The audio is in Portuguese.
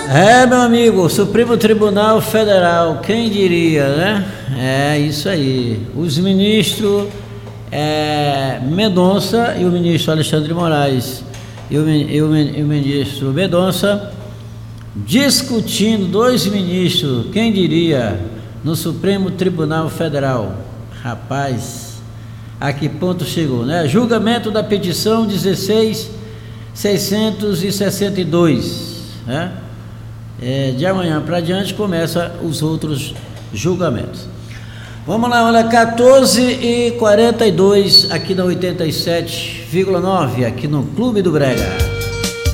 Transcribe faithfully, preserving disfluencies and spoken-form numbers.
É, meu amigo, Supremo Tribunal Federal, quem diria, né? É isso aí. Os ministros é, Mendonça e o ministro Alexandre de Moraes e o, e o, e o ministro Mendonça discutindo, dois ministros, quem diria, no Supremo Tribunal Federal. Rapaz, a que ponto chegou, né? Julgamento da petição dezesseis mil seiscentos e sessenta e dois, né? É, de amanhã para diante começa os outros julgamentos. Vamos lá, olha, quatorze e quarenta e dois aqui na oitenta e sete vírgula nove, aqui no Clube do Brega.